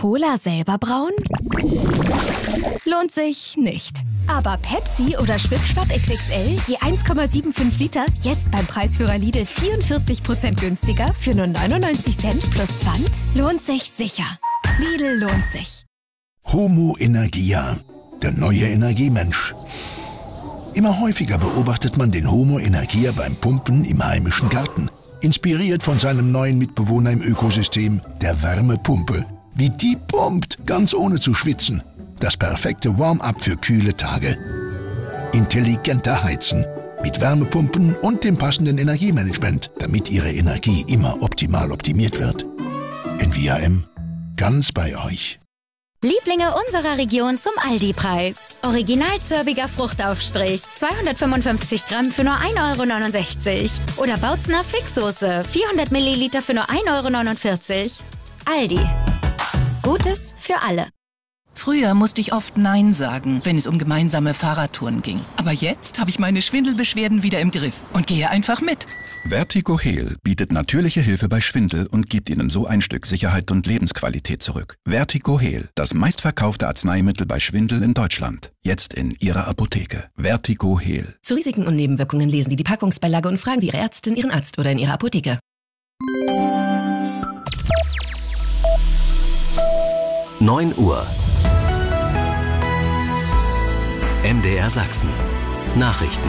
Cola selber brauen? Lohnt sich nicht. Aber Pepsi oder Schwipschwapp XXL, je 1,75 Liter, jetzt beim Preisführer Lidl 44% günstiger für nur 99 Cent plus Pfand? Lohnt sich sicher. Lidl lohnt sich. Homo Energia, der neue Energiemensch. Immer häufiger beobachtet man den Homo Energia beim Pumpen im heimischen Garten. Inspiriert von seinem neuen Mitbewohner im Ökosystem, der Wärmepumpe. Wie die pumpt, ganz ohne zu schwitzen. Das perfekte Warm-up für kühle Tage. Intelligenter Heizen. Mit Wärmepumpen und dem passenden Energiemanagement, damit Ihre Energie immer optimal optimiert wird. NVAM. Ganz bei euch. Lieblinge unserer Region zum Aldi-Preis. Original zörbiger Fruchtaufstrich, 255 Gramm für nur 1,69 €. Oder Bautzner Fixsoße, 400 Milliliter für nur 1,49 €. Aldi. Gutes für alle. Früher musste ich oft Nein sagen, wenn es um gemeinsame Fahrradtouren ging. Aber jetzt habe ich meine Schwindelbeschwerden wieder im Griff und gehe einfach mit. Vertigo-Heal bietet natürliche Hilfe bei Schwindel und gibt Ihnen so ein Stück Sicherheit und Lebensqualität zurück. Vertigo-Heal, das meistverkaufte Arzneimittel bei Schwindel in Deutschland. Jetzt in Ihrer Apotheke. Vertigo-Heal. Zu Risiken und Nebenwirkungen lesen Sie die Packungsbeilage und fragen Sie Ihre Ärztin, Ihren Arzt oder in Ihrer Apotheke. 9 Uhr. MDR Sachsen. Nachrichten.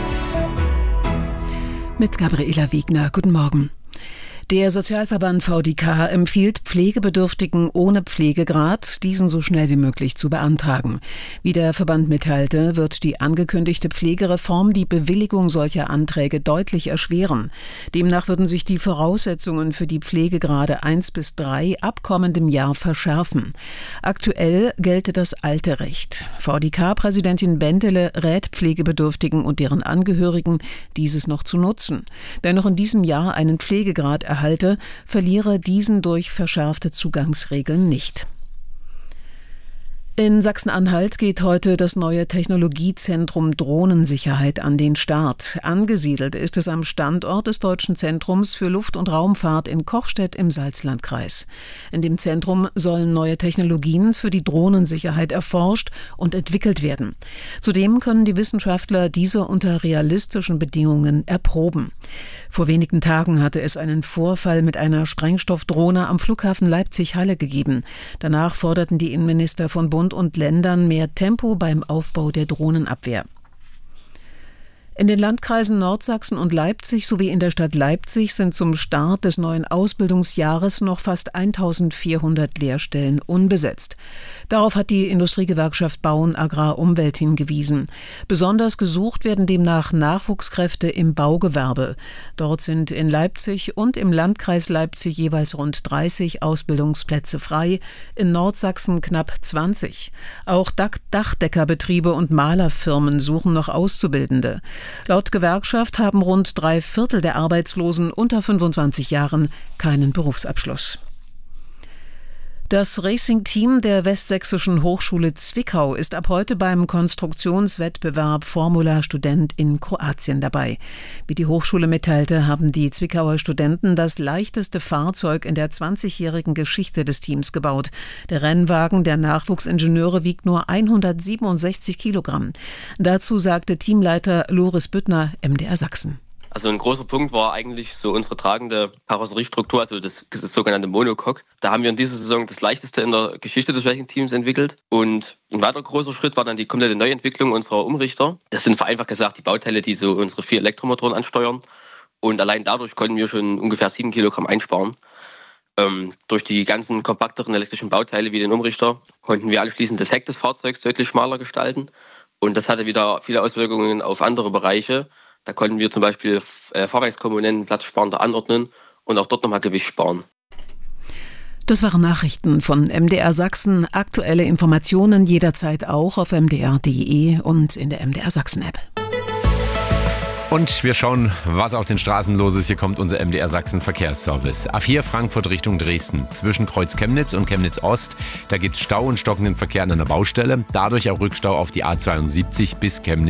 Mit Gabriela Wegner. Guten Morgen. Der Sozialverband VDK empfiehlt Pflegebedürftigen ohne Pflegegrad, diesen so schnell wie möglich zu beantragen. Wie der Verband mitteilte, wird die angekündigte Pflegereform die Bewilligung solcher Anträge deutlich erschweren. Demnach würden sich die Voraussetzungen für die Pflegegrade 1 bis 3 ab kommendem Jahr verschärfen. Aktuell gelte das alte Recht. VDK-Präsidentin Bentele rät Pflegebedürftigen und deren Angehörigen, dieses noch zu nutzen. Wer noch in diesem Jahr einen Pflegegrad erhalte, verliere diesen durch verschärfte Zugangsregeln nicht. In Sachsen-Anhalt geht heute das neue Technologiezentrum Drohnensicherheit an den Start. Angesiedelt ist es am Standort des Deutschen Zentrums für Luft- und Raumfahrt in Kochstedt im Salzlandkreis. In dem Zentrum sollen neue Technologien für die Drohnensicherheit erforscht und entwickelt werden. Zudem können die Wissenschaftler diese unter realistischen Bedingungen erproben. Vor wenigen Tagen hatte es einen Vorfall mit einer Sprengstoffdrohne am Flughafen Leipzig-Halle gegeben. Danach forderten die Innenminister von Bund und Ländern mehr Tempo beim Aufbau der Drohnenabwehr. In den Landkreisen Nordsachsen und Leipzig sowie in der Stadt Leipzig sind zum Start des neuen Ausbildungsjahres noch fast 1400 Lehrstellen unbesetzt. Darauf hat die Industriegewerkschaft Bauen Agrar Umwelt hingewiesen. Besonders gesucht werden demnach Nachwuchskräfte im Baugewerbe. Dort sind in Leipzig und im Landkreis Leipzig jeweils rund 30 Ausbildungsplätze frei, in Nordsachsen knapp 20. Auch Dachdeckerbetriebe und Malerfirmen suchen noch Auszubildende. Laut Gewerkschaft haben rund 3/4 der Arbeitslosen unter 25 Jahren keinen Berufsabschluss. Das Racing-Team der Westsächsischen Hochschule Zwickau ist ab heute beim Konstruktionswettbewerb Formula Student in Kroatien dabei. Wie die Hochschule mitteilte, haben die Zwickauer Studenten das leichteste Fahrzeug in der 20-jährigen Geschichte des Teams gebaut. Der Rennwagen der Nachwuchsingenieure wiegt nur 167 Kilogramm. Dazu sagte Teamleiter Loris Büttner, MDR Sachsen. Also ein großer Punkt war eigentlich so unsere tragende Karosseriestruktur, also das sogenannte Monocoque. Da haben wir in dieser Saison das leichteste in der Geschichte des Racing-Teams entwickelt. Und ein weiterer großer Schritt war dann die komplette Neuentwicklung unserer Umrichter. Das sind vereinfacht gesagt die Bauteile, die so unsere 4 Elektromotoren ansteuern. Und allein dadurch konnten wir schon ungefähr 7 Kilogramm einsparen. Durch die ganzen kompakteren elektrischen Bauteile wie den Umrichter konnten wir anschließend das Heck des Fahrzeugs deutlich schmaler gestalten. Und das hatte wieder viele Auswirkungen auf andere Bereiche. Da konnten wir zum Beispiel Fahrwerkskomponenten platzsparender anordnen und auch dort nochmal Gewicht sparen. Das waren Nachrichten von MDR Sachsen. Aktuelle Informationen jederzeit auch auf mdr.de und in der MDR Sachsen-App. Und wir schauen, was auf den Straßen los ist. Hier kommt unser MDR Sachsen Verkehrsservice. A4 Frankfurt Richtung Dresden. Zwischen Kreuz Chemnitz und Chemnitz Ost. Da gibt es Stau und stockenden Verkehr an einer Baustelle. Dadurch auch Rückstau auf die A72 bis Chemnitz.